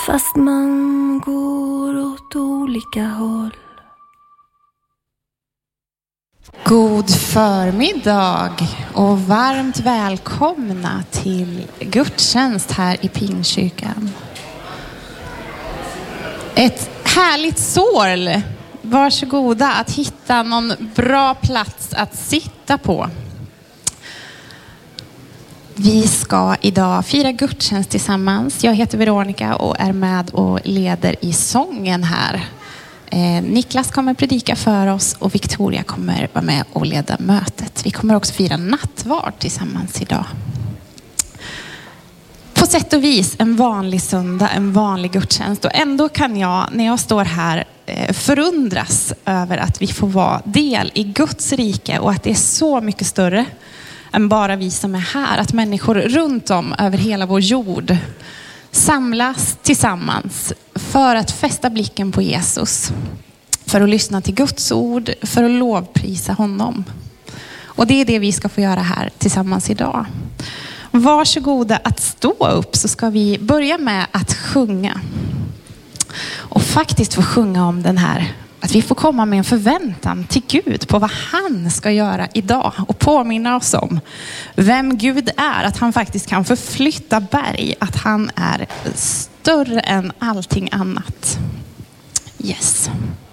fast man går åt olika håll. God förmiddag och varmt välkomna till gudstjänst här i Pingstkyrkan. Ett härligt sorl. Varsågoda att hitta någon bra plats att sitta på. Vi ska idag fira gudstjänst tillsammans. Jag heter Veronica och är med och leder i sången här. Niklas kommer predika för oss och Victoria kommer vara med och leda mötet. Vi kommer också fira nattvard tillsammans idag. På sätt och vis en vanlig söndag, en vanlig gudstjänst. Och ändå kan jag, när jag står här, förundras över att vi får vara del i Guds rike och att det är så mycket större än bara vi som är här. Att människor runt om över hela vår jord samlas tillsammans för att fästa blicken på Jesus. För att lyssna till Guds ord, för att lovprisa honom. Och det är det vi ska få göra här tillsammans idag. Varsågoda att stå upp, så ska vi börja med att sjunga. Och faktiskt få sjunga om den här, att vi får komma med en förväntan till Gud på vad han ska göra idag. Och påminna oss om vem Gud är. Att han faktiskt kan förflytta berg. Att han är större än allting annat. Yes.